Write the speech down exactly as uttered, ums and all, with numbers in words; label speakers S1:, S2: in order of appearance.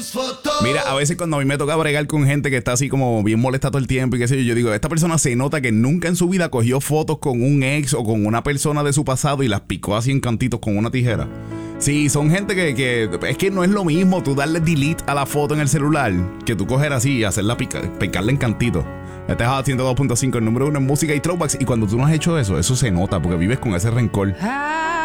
S1: Mira, a veces cuando a mí me toca bregar con gente que está así como bien molesta todo el tiempo y qué sé yo, yo digo, esta persona se nota que nunca en su vida cogió fotos con un ex o con una persona de su pasado y las picó así en cantitos con una tijera. Sí, son gente que, que es que no es lo mismo tú darle delete a la foto en el celular que tú coger así y hacerla pica, picarla en cantitos. Este es ciento dos punto cinco, el número uno en música y throwbacks. Y cuando tú no has hecho eso, eso se nota porque vives con ese rencor.